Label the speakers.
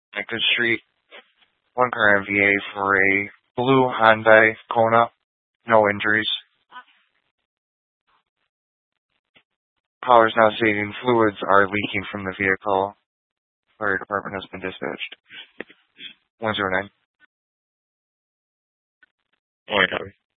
Speaker 1: Good Street. One car MVA for a blue Hyundai Kona. No injuries. Callers now stating fluids are leaking from the vehicle. Fire department has been dispatched. 109. Morning, Copy.